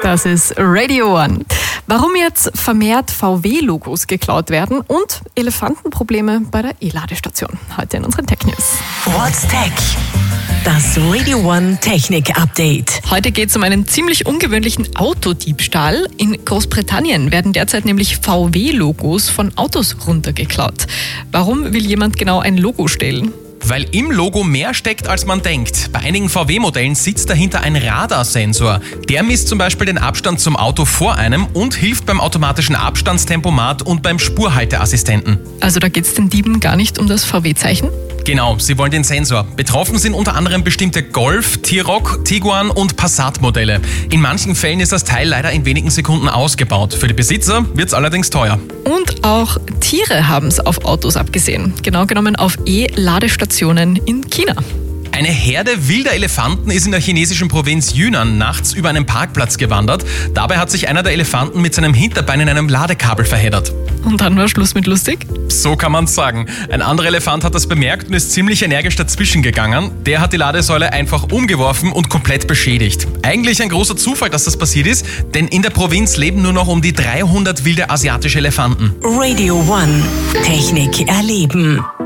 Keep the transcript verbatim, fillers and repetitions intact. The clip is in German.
Das ist Radio One. Warum jetzt vermehrt V W-Logos geklaut werden und Elefantenprobleme bei der E-Ladestation. Heute in unseren Tech News. What's Tech? Das Radio One Technik Update. Heute geht es um einen ziemlich ungewöhnlichen Autodiebstahl. In Großbritannien werden derzeit nämlich V W-Logos von Autos runtergeklaut. Warum will jemand genau ein Logo stehlen? Weil im Logo mehr steckt, als man denkt. Bei einigen V W-Modellen sitzt dahinter ein Radarsensor. Der misst zum Beispiel den Abstand zum Auto vor einem und hilft beim automatischen Abstandstempomat und beim Spurhalteassistenten. Also da geht es den Dieben gar nicht um das V W-Zeichen? Genau, sie wollen den Sensor. Betroffen sind unter anderem bestimmte Golf, T-Roc, Tiguan und Passat-Modelle. In manchen Fällen ist das Teil leider in wenigen Sekunden ausgebaut. Für die Besitzer wird es allerdings teuer. Und auch Tiere haben es auf Autos abgesehen. Genau genommen auf E-Ladestationen in China. Eine Herde wilder Elefanten ist in der chinesischen Provinz Yunnan nachts über einen Parkplatz gewandert. Dabei hat sich einer der Elefanten mit seinem Hinterbein in einem Ladekabel verheddert. Und dann war Schluss mit lustig? So kann man's sagen. Ein anderer Elefant hat das bemerkt und ist ziemlich energisch dazwischen gegangen. Der hat die Ladesäule einfach umgeworfen und komplett beschädigt. Eigentlich ein großer Zufall, dass das passiert ist, denn in der Provinz leben nur noch um die dreihundert wilde asiatische Elefanten. Radio One Technik erleben.